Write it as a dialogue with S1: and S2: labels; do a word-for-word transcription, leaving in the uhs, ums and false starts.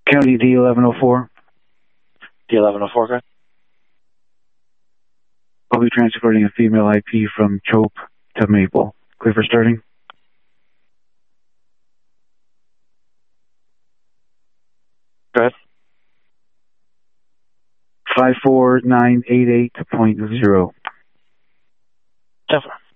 S1: County D eleven oh four.
S2: D eleven oh four, okay.
S1: I'll be transporting a female I P from Chope to Maple. Clear for starting.
S2: Go ahead.
S1: five four nine eight eight point zero.
S2: Definitely.